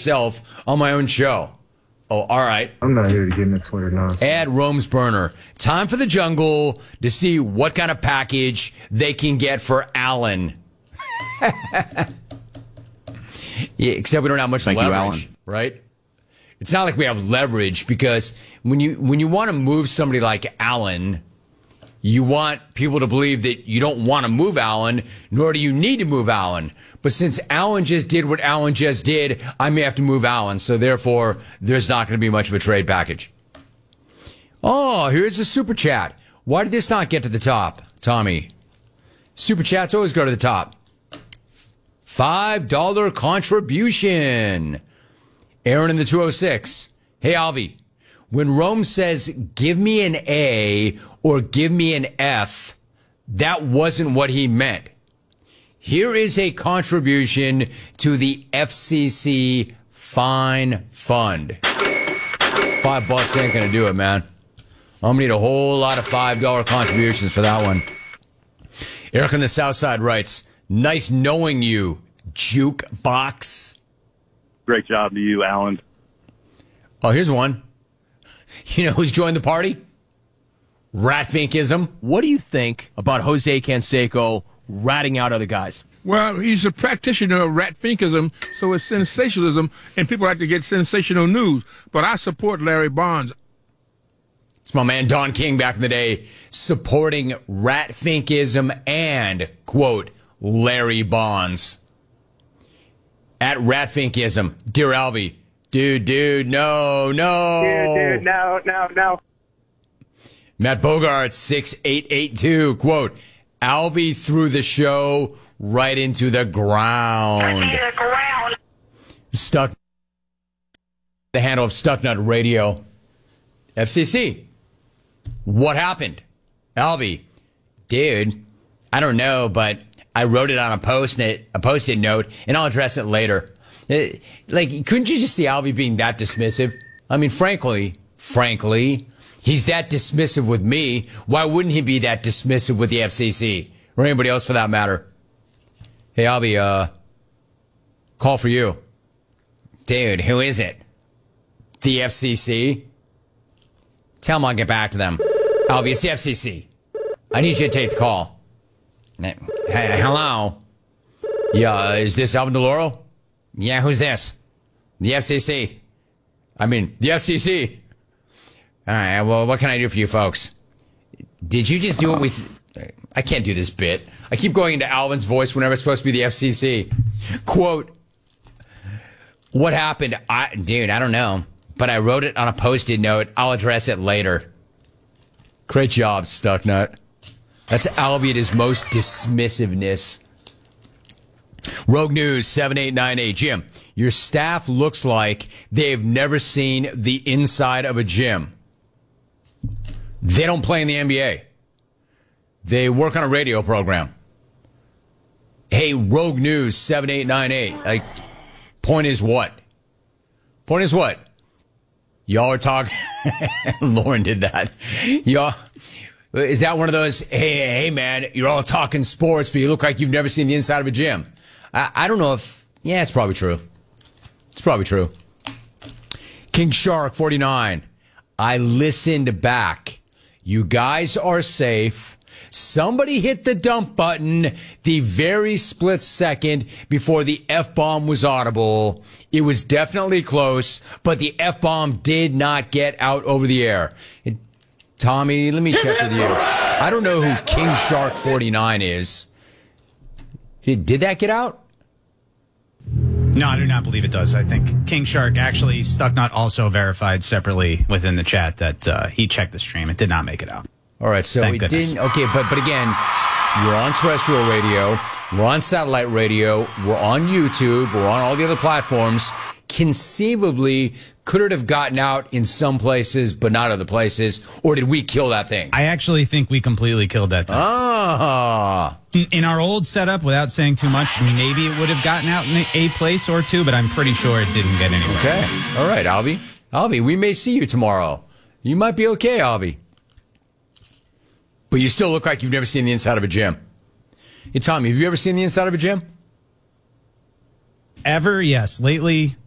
myself on my own show. Oh, all right. I'm not here to get into Twitter nonsense. Add Rome's burner. Time for the jungle to see what kind of package they can get for Allen. Yeah, except we don't have much leverage, right? It's not like we have leverage because when you want to move somebody like Allen, you want people to believe that you don't want to move Allen, nor do you need to move Allen. But since Allen just did what Allen just did, I may have to move Allen. So therefore, there's not going to be much of a trade package. Oh, here's a super chat. Why did this not get to the top, Tommy? Super chats always go to the top. $5 contribution. Aaron in the 206. Hey, Alvy. When Rome says, give me an A or give me an F, that wasn't what he meant. Here is a contribution to the FCC Fine Fund. $5 ain't gonna do it, man. I'm gonna need a whole lot of $5 contributions for that one. Eric on the South Side writes, nice knowing you, Jukebox. Great job to you, Alan. Oh, here's one. You know who's joined the party? Ratfinkism. What do you think about Jose Canseco ratting out other guys? Well, he's a practitioner of ratfinkism, so it's sensationalism, and people like to get sensational news. But I support Larry Bonds. It's my man Don King back in the day supporting Ratfinkism and, quote, Larry Bonds. At Ratfinkism. Dear Alvy, dude, no. Dude, no. Matt Bogart, 6882, quote, Alvy threw the show right into the ground. Stuck. The handle of Stucknut Radio. FCC. What happened? Alvy, dude, I don't know, but I wrote it on a post-it note, and I'll address it later. Couldn't you just see Alvy being that dismissive? I mean, frankly, he's that dismissive with me. Why wouldn't he be that dismissive with the FCC or anybody else for that matter? Hey, Alvy, call for you. Dude, who is it? The FCC? Tell them I'll get back to them. Alvy, it's the FCC. I need you to take the call. Hey, hello? Yeah, is this Alvin DeLauro? Yeah, who's this? The FCC. I mean, the FCC. All right, well, what can I do for you folks? Did you just do what we... I can't do this bit. I keep going into Alvin's voice whenever it's supposed to be the FCC. Quote, what happened? Dude, I don't know. But I wrote it on a post-it note. I'll address it later. Great job, Stucknut. That's Alvy at his most dismissiveness. Rogue News 7898. Jim, your staff looks like they've never seen the inside of a gym. They don't play in the NBA. They work on a radio program. Hey, Rogue News 7898. Point is what? Y'all are talking. Lauren did that. Y'all. Is that one of those, hey, man, you're all talking sports, but you look like you've never seen the inside of a gym? I don't know if, yeah, it's probably true. King Shark 49. I listened back. You guys are safe. Somebody hit the dump button the very split second before the F-bomb was audible. It was definitely close, but the F-bomb did not get out over the air. Tommy, let me check with you. I don't know who King Shark 49 is. Did that get out? No, I do not believe it does. I think King Shark actually Stucknut also verified separately within the chat that he checked the stream. It did not make it out. All right, so Thank it goodness. didn't. Okay, but again, we're on terrestrial radio, we're on satellite radio, we're on YouTube, we're on all the other platforms. Conceivably, could it have gotten out in some places, but not other places? Or did we kill that thing? I actually think we completely killed that thing. Ah. In our old setup, without saying too much, maybe it would have gotten out in a place or two, but I'm pretty sure it didn't get anywhere. Okay. All right, Alvy. Alvy, we may see you tomorrow. You might be okay, Alvy. But you still look like you've never seen the inside of a gym. Hey, Tommy, have you ever seen the inside of a gym? Ever? Yes. Lately,